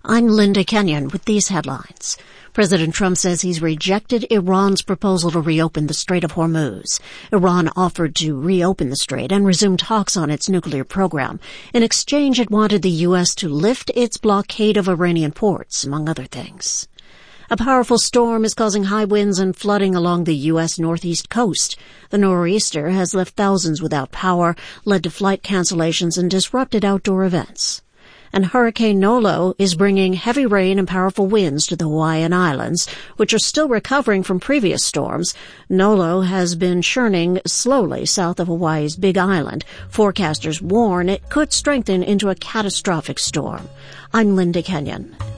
I'm Linda Kenyon with these headlines. President Trump says he's rejected Iran's proposal to reopen the Strait of Hormuz. Iran offered to reopen the strait and resume talks on its nuclear program. In exchange, it wanted the U.S. to lift its blockade of Iranian ports, among other things. A powerful storm is causing high winds and flooding along the U.S. northeast coast. The nor'easter has left thousands without power, led to flight cancellations, and disrupted outdoor events. And Hurricane Nolo is bringing heavy rain and powerful winds to the Hawaiian Islands, which are still recovering from previous storms. Nolo has been churning slowly south of Hawaii's Big Island. Forecasters warn it could strengthen into a catastrophic storm. I'm Linda Kenyon.